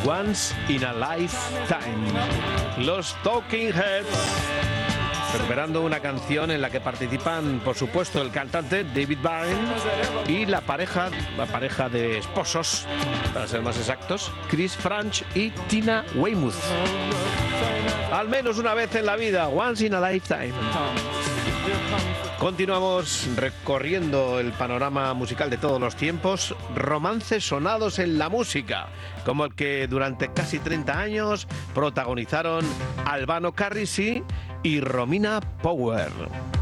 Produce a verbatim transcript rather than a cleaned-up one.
Once in a Lifetime. Los Talking Heads, recuperando una canción en la que participan, por supuesto, el cantante David Byrne y la pareja, la pareja de esposos, para ser más exactos, Chris Frantz y Tina Weymouth. Al menos una vez en la vida, once in a lifetime. Continuamos recorriendo el panorama musical de todos los tiempos, romances sonados en la música, como el que durante casi treinta años protagonizaron Albano Carrisi y Romina Power.